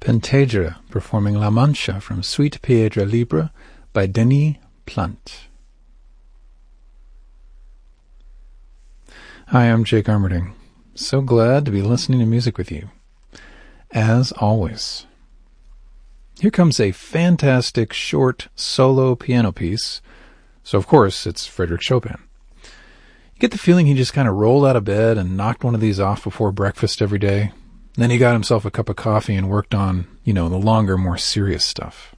Pentedra performing La Mancha from Suite Piedra Libre by Denis Plant. Hi, I'm Jake Armerding. So glad to be listening to music with you, as always. Here comes a fantastic short solo piano piece, so of course it's Frédéric Chopin. You get the feeling he just kind of rolled out of bed and knocked one of these off before breakfast every day. Then he got himself a cup of coffee and worked on, the longer, more serious stuff.